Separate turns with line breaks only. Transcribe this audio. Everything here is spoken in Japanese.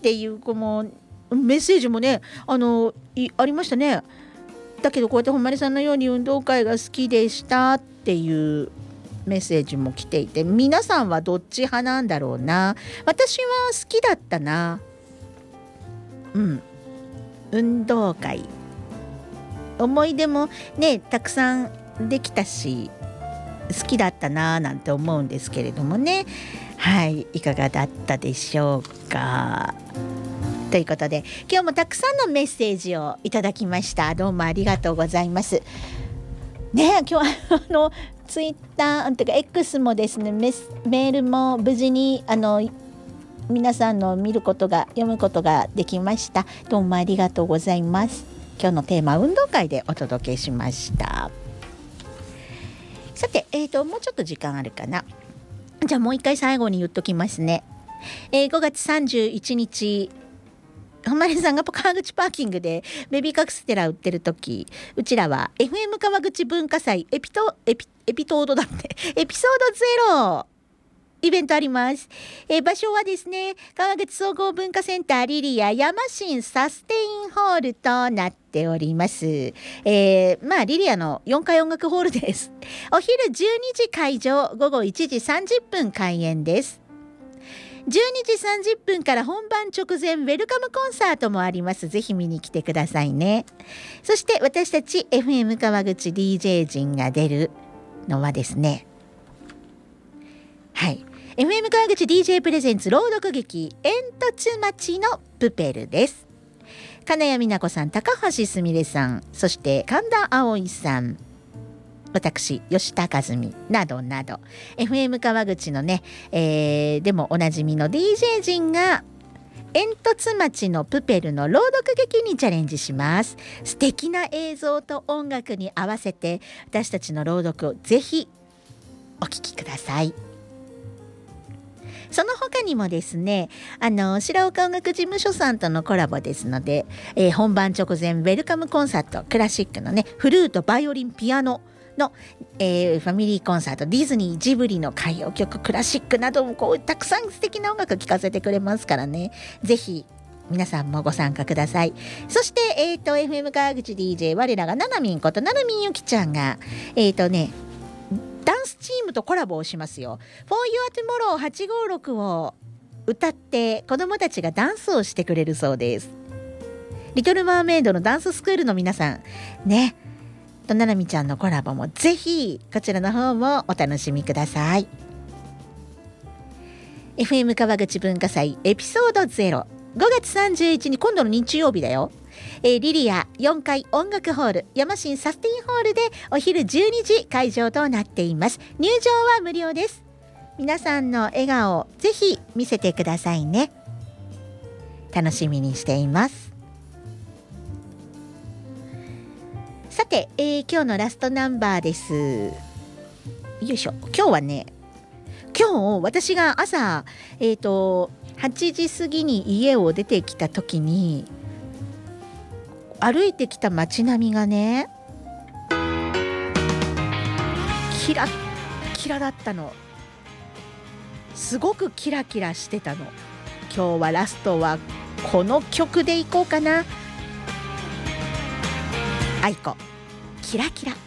っていうこのメッセージもねありましたね。だけどこうやってほんまりさんのように運動会が好きでしたっていうメッセージも来ていて、皆さんはどっち派なんだろうな。私は好きだったな。運動会思い出もねたくさんできたし好きだったななんて思うんですけれどもね。はい、いかがだったでしょうか。ということで今日もたくさんのメッセージをいただきました。どうもありがとうございますね。今日はツイッターとか X もですねメールも無事に皆さんの見ることが読むことができました。どうもありがとうございます。今日のテーマ運動会でお届けしました。さて、もうちょっと時間あるかな。じゃあもう一回最後に言っときますね。5月31日ほんまりさんが川口パーキングでベビーカステラ売ってる時、うちらは FM 川口文化祭エピソード0イベントあります。場所はですね川口総合文化センターリリア山新サステインホールとなっております。リリアの4階音楽ホールです。お昼12時会場、午後1時30分開演です。12時30分から本番直前ウェルカムコンサートもあります。ぜひ見に来てくださいね。そして私たち FM 川口 DJ 陣が出るのはですね、はい、FM 川口 DJ プレゼンツ朗読劇煙突町のプペルです。金谷美奈子さん、高橋すみれさん、そして神田葵さん、私吉田和美などなど FM 川口のね、でもおなじみの DJ 陣が煙突町のプペルの朗読劇にチャレンジします。素敵な映像と音楽に合わせて私たちの朗読をぜひお聞きください。その他にもですね白岡音楽事務所さんとのコラボですので、本番直前ウェルカムコンサート、クラシックのねフルート、バイオリン、ピアノの、ファミリーコンサート、ディズニー、ジブリの歌謡曲、クラシックなどもこうたくさん素敵な音楽聴かせてくれますからね。ぜひ皆さんもご参加ください。そして、FM 川口 DJ 我らがななみんことななみんゆきちゃんがダンスチームとコラボをしますよ。 For Your Tomorrow 856を歌って子どもたちがダンスをしてくれるそうです。リトルマーメイドのダンススクールの皆さんねとななみちゃんのコラボもぜひこちらの方もお楽しみください。 FM 川口文化祭エピソード0、 5月31日今度の日曜日だよ。リリア4階音楽ホール山新サステインホールでお昼12時会場となっています。入場は無料です。皆さんの笑顔をぜひ見せてくださいね。楽しみにしています。さて、今日のラストナンバーです。よいしょ。今日私が朝、8時過ぎに家を出てきた時に歩いてきた街並みがねキラッキラだったの。すごくキラキラしてたの。今日はラストはこの曲でいこうかな。あいこキラキラ。